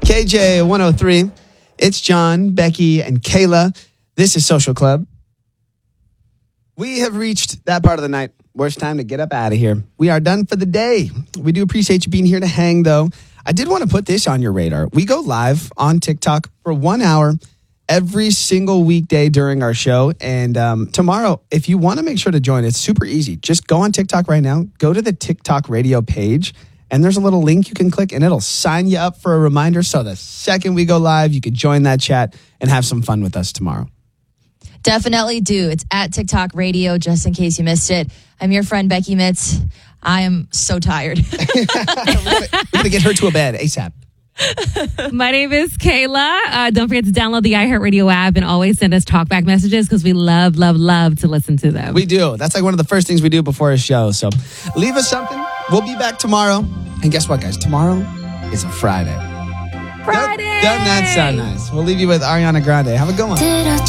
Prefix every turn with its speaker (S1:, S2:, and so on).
S1: KJ 103. It's John, Becky, and Kayla. This is Social Club. We have reached that part of the night where it's time to get up out of here. We are done for the day. We do appreciate you being here to hang, though. I did want to put this on your radar. We go live on TikTok for 1 hour every single weekday during our show. And tomorrow, if you want to make sure to join, it's super easy. Just go on TikTok right now. Go to the TikTok radio page. And there's a little link you can click, and it'll sign you up for a reminder. So the second we go live, you could join that chat and have some fun with us tomorrow.
S2: Definitely do. It's at TikTok Radio, just in case you missed it. I'm your friend, Becky Mitz. I am so tired.
S1: We're going to get her to a bed ASAP.
S3: My name is Kayla. Don't forget to download the iHeartRadio app and always send us talkback messages because we love to listen to them.
S1: We do. That's like one of the first things we do before a show. So leave us something. We'll be back tomorrow. And guess what, guys? Tomorrow is a Friday.
S3: Friday!
S1: Doesn't that sound nice? We'll leave you with Ariana Grande. Have a good one.